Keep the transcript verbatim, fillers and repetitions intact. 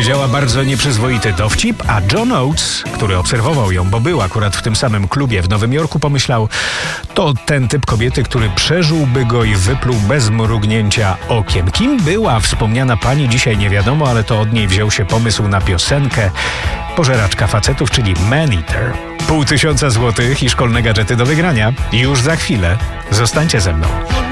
powiedziała bardzo nieprzyzwoity dowcip, a John Oates, który obserwował ją, bo był akurat w tym samym klubie w Nowym Jorku, pomyślał, to ten typ kobiety, który przeżyłby go i wypluł bez mrugnięcia okiem. Kim była wspomniana pani, dzisiaj nie wiadomo, ale to od niej wziął się pomysł na piosenkę Pożeraczka facetów, czyli Man Eater. Pół tysiąca złotych i szkolne gadżety do wygrania. Już za chwilę. Zostańcie ze mną.